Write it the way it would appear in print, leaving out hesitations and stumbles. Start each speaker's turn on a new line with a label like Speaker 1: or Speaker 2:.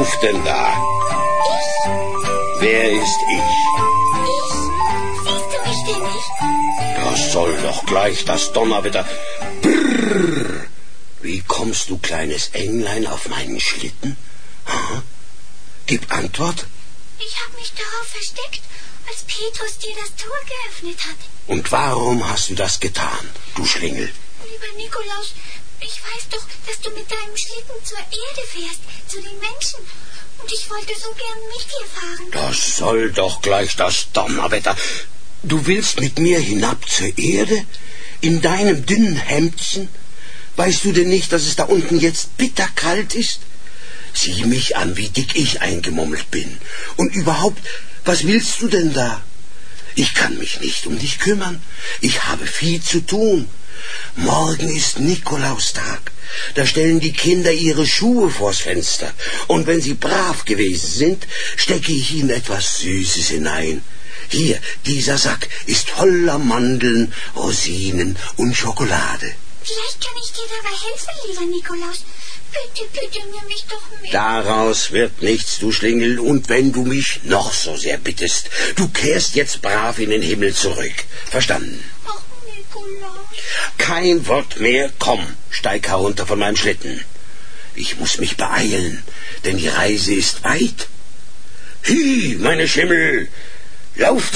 Speaker 1: ruft denn da?
Speaker 2: Ich?
Speaker 1: Wer ist ich?
Speaker 2: Ich? Siehst du mich denn nicht?
Speaker 1: Das soll doch gleich das Donnerwetter. Brrr. Wie kommst du, kleines Englein, auf meinen Schlitten? Ha? Gib Antwort.
Speaker 2: Ich habe mich darauf versteckt, als Petrus dir das Tor geöffnet hat.
Speaker 1: Und warum hast du das getan, du Schlingel?
Speaker 2: Lieber Nikolaus, ich weiß doch, dass du mit deinem Schlitten zur Erde fährst, zu den Menschen. Und ich wollte so gern mit dir fahren.
Speaker 1: Das soll doch gleich das Donnerwetter. Du willst mit mir hinab zur Erde? In deinem dünnen Hemdchen? Weißt du denn nicht, dass es da unten jetzt bitterkalt ist? Sieh mich an, wie dick ich eingemummelt bin. Und überhaupt, was willst du denn da? Ich kann mich nicht um dich kümmern. Ich habe viel zu tun. Morgen ist Nikolaustag. Da stellen die Kinder ihre Schuhe vors Fenster. Und wenn sie brav gewesen sind, stecke ich ihnen etwas Süßes hinein. Hier, dieser Sack ist voller Mandeln, Rosinen und Schokolade.
Speaker 2: Vielleicht kann ich dir dabei helfen, lieber Nikolaus. Bitte, bitte, nimm mich doch mit.
Speaker 1: Daraus wird nichts, du Schlingel, und wenn du mich noch so sehr bittest, du kehrst jetzt brav in den Himmel zurück. Verstanden?
Speaker 2: Ach, Nikolaus.
Speaker 1: Kein Wort mehr, komm, steig herunter von meinem Schlitten. Ich muss mich beeilen, denn die Reise ist weit. Hi, meine Schimmel, lauft